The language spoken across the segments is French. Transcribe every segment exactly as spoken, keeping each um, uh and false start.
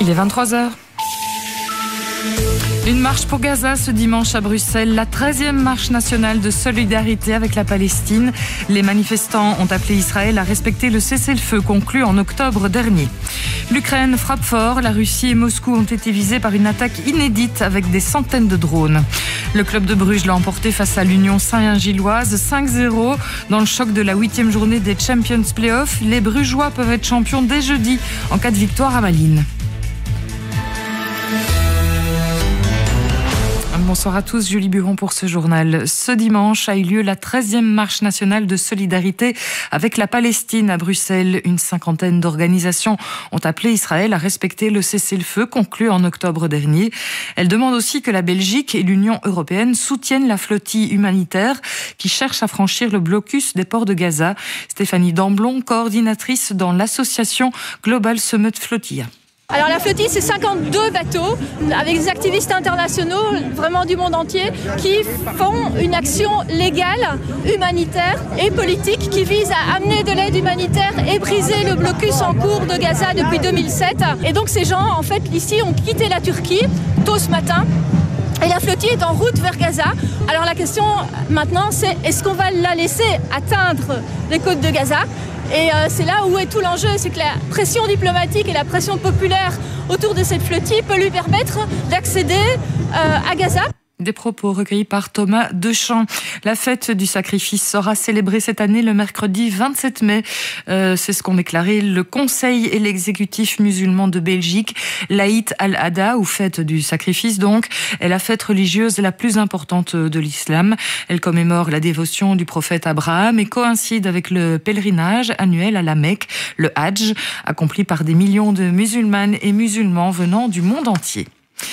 Il est vingt-trois heures. Une marche pour Gaza ce dimanche à Bruxelles, la treizième marche nationale de solidarité avec la Palestine. Les manifestants ont appelé Israël à respecter le cessez-le-feu conclu en octobre dernier. L'Ukraine frappe fort, la Russie et Moscou ont été visés par une attaque inédite avec des centaines de drones. Le club de Bruges l'a emporté face à l'Union Saint-Gilloise cinq zéro dans le choc de la huitième journée des Champions Playoffs. Les Brugeois peuvent être champions dès jeudi en cas de victoire à Malines. Bonsoir à tous, Julie Buron pour ce journal. Ce dimanche a eu lieu la treizième marche nationale de solidarité avec la Palestine à Bruxelles. Une cinquantaine d'organisations ont appelé Israël à respecter le cessez-le-feu conclu en octobre dernier. Elles demandent aussi que la Belgique et l'Union européenne soutiennent la flottille humanitaire qui cherche à franchir le blocus des ports de Gaza. Stéphanie Damblon, coordinatrice dans l'association Global Summit Flotilla. Alors la flottille, c'est cinquante-deux bateaux avec des activistes internationaux, vraiment du monde entier, qui font une action légale, humanitaire et politique qui vise à amener de l'aide humanitaire et briser le blocus en cours de Gaza depuis deux mille sept. Et donc ces gens, en fait, ici, ont quitté la Turquie tôt ce matin. Et la flottille est en route vers Gaza. Alors la question maintenant, c'est est-ce qu'on va la laisser atteindre les côtes de Gaza ? Et euh, c'est là où est tout l'enjeu, c'est que la pression diplomatique et la pression populaire autour de cette flottille peut lui permettre d'accéder euh, à Gaza. Des propos recueillis par Thomas Deschamps. La fête du sacrifice sera célébrée cette année le mercredi vingt-sept mai. Euh, c'est ce qu'ont déclaré le Conseil et l'exécutif musulman de Belgique. L'Aïd al-Adha, ou fête du sacrifice donc, est la fête religieuse la plus importante de l'islam. Elle commémore la dévotion du prophète Abraham et coïncide avec le pèlerinage annuel à la Mecque, le Hadj, accompli par des millions de musulmanes et musulmans venant du monde entier.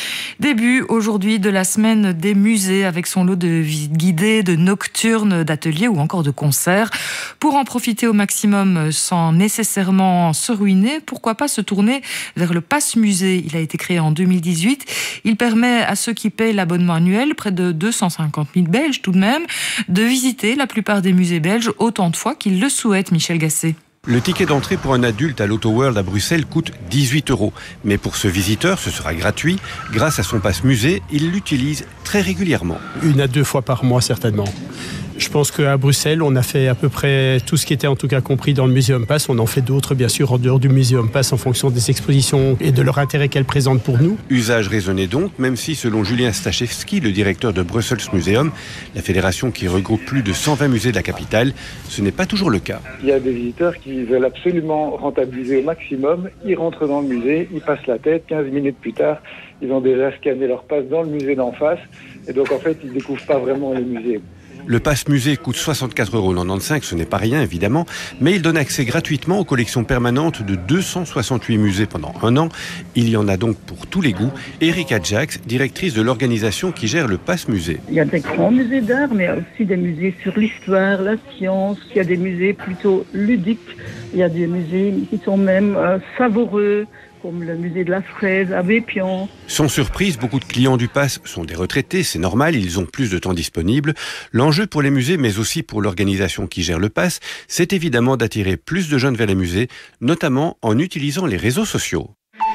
Début aujourd'hui de la semaine des musées avec son lot de visites guidées, de nocturnes, d'ateliers ou encore de concerts. Pour en profiter au maximum sans nécessairement se ruiner, pourquoi pas se tourner vers le Pass Musée. Il a été créé en deux mille dix-huit. Il permet à ceux qui paient l'abonnement annuel, près de deux cent cinquante mille Belges tout de même, de visiter la plupart des musées belges autant de fois qu'ils le souhaitent. Michel Gasset. Le ticket d'entrée pour un adulte à l'Auto-World à Bruxelles coûte dix-huit euros. Mais pour ce visiteur, ce sera gratuit. Grâce à son passe musée, il l'utilise très régulièrement. Une à deux fois par mois, certainement. Je pense qu'à Bruxelles, on a fait à peu près tout ce qui était en tout cas compris dans le Museum Pass. On en fait d'autres, bien sûr, en dehors du Museum Pass en fonction des expositions et de leur intérêt qu'elles présentent pour nous. Usage raisonné donc, même si, selon Julien Stachewski, le directeur de Brussels Museum, la fédération qui regroupe plus de cent vingt musées de la capitale, ce n'est pas toujours le cas. Il y a des visiteurs qui veulent absolument rentabiliser au maximum. Ils rentrent dans le musée, ils passent la tête, quinze minutes plus tard, ils ont déjà scanné leur passe dans le musée d'en face. Et donc, en fait, ils ne découvrent pas vraiment le musée. Le pass musée coûte soixante-quatre euros quatre-vingt-quinze, ce n'est pas rien évidemment, mais il donne accès gratuitement aux collections permanentes de deux cent soixante-huit musées pendant un an. Il y en a donc pour tous les goûts. Erika Jax, directrice de l'organisation qui gère le pass musée. Il y a des grands musées d'art, mais il y a aussi des musées sur l'histoire, la science. Il y a des musées plutôt ludiques. Il y a des musées qui sont même euh, savoureux, comme le musée de la fraise à Vépian. Sans surprise, beaucoup de clients du Pass sont des retraités, c'est normal, ils ont plus de temps disponible. L'enjeu pour les musées, mais aussi pour l'organisation qui gère le Pass, c'est évidemment d'attirer plus de jeunes vers les musées, notamment en utilisant les réseaux sociaux.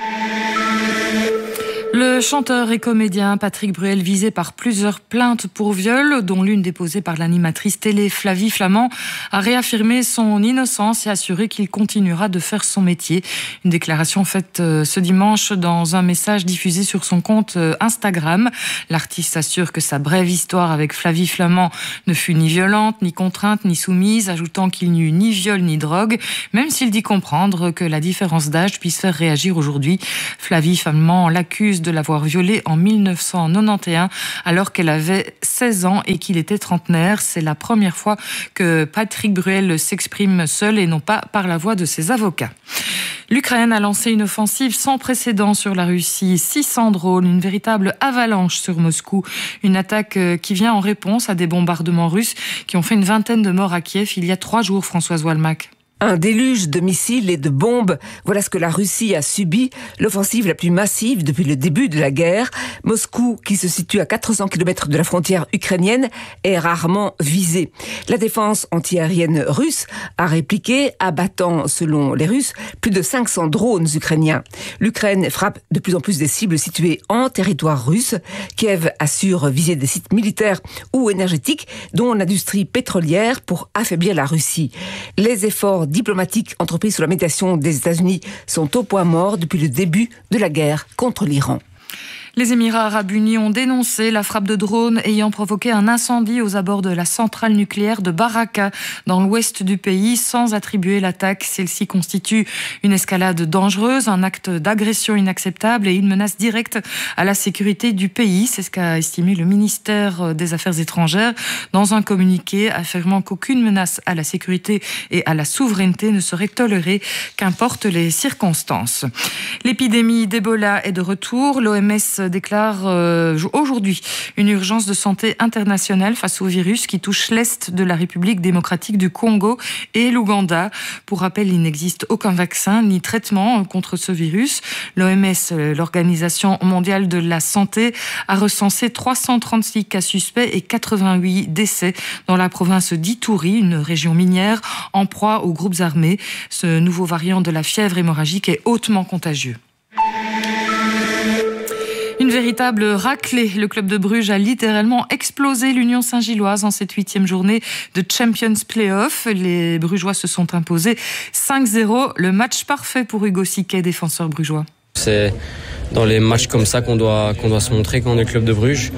Le chanteur et comédien Patrick Bruel, visé par plusieurs plaintes pour viol, dont l'une déposée par l'animatrice télé Flavie Flament, a réaffirmé son innocence et assuré qu'il continuera de faire son métier. Une déclaration faite ce dimanche dans un message diffusé sur son compte Instagram. L'artiste assure que sa brève histoire avec Flavie Flament ne fut ni violente, ni contrainte, ni soumise, ajoutant qu'il n'y eut ni viol ni drogue, même s'il dit comprendre que la différence d'âge puisse faire réagir aujourd'hui. Flavie Flament l'accuse de l'avoir violée en mille neuf cent quatre-vingt-onze alors qu'elle avait seize ans et qu'il était trentenaire. C'est la première fois que Patrick Bruel s'exprime seul et non pas par la voix de ses avocats. L'Ukraine a lancé une offensive sans précédent sur la Russie. six cents drones, une véritable avalanche sur Moscou. Une attaque qui vient en réponse à des bombardements russes qui ont fait une vingtaine de morts à Kiev il y a trois jours, Françoise Walmack. Un déluge de missiles et de bombes, voilà ce que la Russie a subi, l'offensive la plus massive depuis le début de la guerre. Moscou, qui se situe à quatre cents kilomètres de la frontière ukrainienne, est rarement visée. La défense antiaérienne russe a répliqué, abattant, selon les Russes, plus de cinq cents drones ukrainiens. L'Ukraine frappe de plus en plus des cibles situées en territoire russe. Kiev assure viser des sites militaires ou énergétiques, dont l'industrie pétrolière, pour affaiblir la Russie. Les efforts diplomatiques entrepris sous la médiation des États-Unis sont au point mort depuis le début de la guerre contre l'Iran. Les Émirats arabes unis ont dénoncé la frappe de drones ayant provoqué un incendie aux abords de la centrale nucléaire de Baraka, dans l'ouest du pays, sans attribuer l'attaque. Celle-ci constitue une escalade dangereuse, un acte d'agression inacceptable et une menace directe à la sécurité du pays. C'est ce qu'a estimé le ministère des Affaires étrangères dans un communiqué, affirmant qu'aucune menace à la sécurité et à la souveraineté ne serait tolérée, qu'importent les circonstances. L'épidémie d'Ebola est de retour. L'O M S déclare euh, aujourd'hui une urgence de santé internationale face au virus qui touche l'Est de la République démocratique du Congo et l'Ouganda. Pour rappel, il n'existe aucun vaccin ni traitement contre ce virus. L'O M S, l'Organisation mondiale de la santé, a recensé trois cent trente-six cas suspects et quatre-vingt-huit décès dans la province d'Ituri, une région minière en proie aux groupes armés. Ce nouveau variant de la fièvre hémorragique est hautement contagieux. Une véritable raclée. Le club de Bruges a littéralement explosé l'Union Saint-Gilloise en cette huitième journée de Champions Playoff. Les Brugeois se sont imposés cinq zéro. Le match parfait pour Hugo Siquet, défenseur brugeois. C'est dans les matchs comme ça qu'on doit, qu'on doit se montrer quand on est club de Bruges.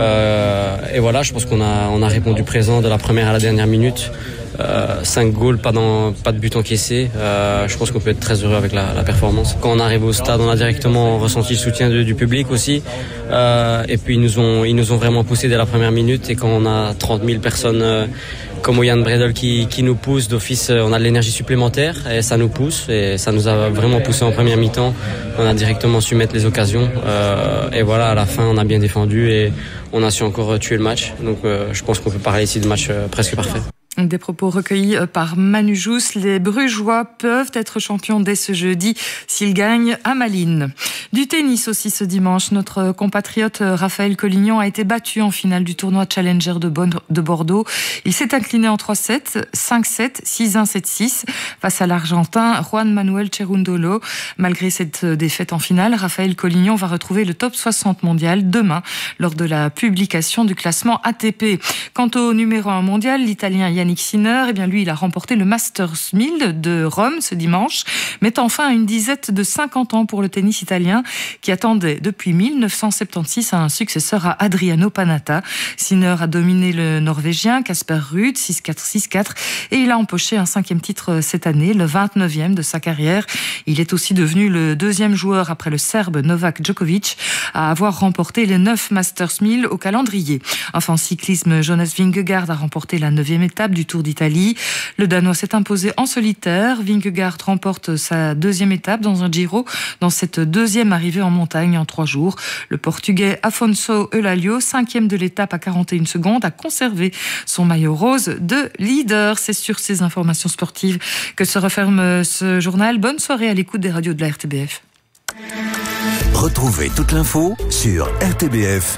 Euh, et voilà, je pense qu'on a, on a répondu présent de la première à la dernière minute. Euh, cinq goals, pas, dans, pas de but encaissé. Euh, je pense qu'on peut être très heureux avec la, la performance. Quand on arrive au stade, on a directement ressenti le soutien de, du public aussi. Euh, et puis ils nous ont, ils nous ont vraiment poussé dès la première minute. Et quand on a trente mille personnes euh, comme Yann Bredel qui, qui nous poussent d'office, on a de l'énergie supplémentaire et ça nous pousse. Et ça nous a vraiment poussé en première mi-temps. On a directement su mettre les occasions. Euh, et voilà, à la fin, on a bien défendu et on a su encore tuer le match. Donc euh, je pense qu'on peut parler ici de match euh, presque parfait. Des propos recueillis par Manu Jousse. Les Brugeois peuvent être champions dès ce jeudi s'ils gagnent à Malines. Du tennis aussi ce dimanche. Notre compatriote Raphaël Collignon a été battu en finale du tournoi Challenger de Bordeaux. Il s'est incliné en trois sept, cinq sept, six un, sept six face à l'Argentin Juan Manuel Cerundolo. Malgré cette défaite en finale, Raphaël Collignon va retrouver le top soixante mondial demain lors de la publication du classement A T P. Quant au numéro un mondial, l'Italien Yannick Sinner, eh bien lui, il a remporté le Masters mille de Rome ce dimanche, mettant fin à une disette de cinquante ans pour le tennis italien qui attendait depuis mille neuf cent soixante-seize un successeur à Adriano Panatta. Sinner a dominé le Norvégien Casper Ruud six quatre, six quatre et il a empoché un cinquième titre cette année, le vingt-neuvième de sa carrière. Il est aussi devenu le deuxième joueur après le Serbe Novak Djokovic à avoir remporté les neuf Masters mille au calendrier. Enfin, en cyclisme, Jonas Vingegaard a remporté la neuvième étape du Tour d'Italie. Le Danois s'est imposé en solitaire. Vingegaard remporte sa deuxième étape dans un Giro, dans cette deuxième arrivée en montagne en trois jours. Le Portugais Afonso Eulalio, cinquième de l'étape à quarante et une secondes, a conservé son maillot rose de leader. C'est sur ces informations sportives que se referme ce journal. Bonne soirée à l'écoute des radios de la R T B F. Retrouvez toute l'info sur R T B F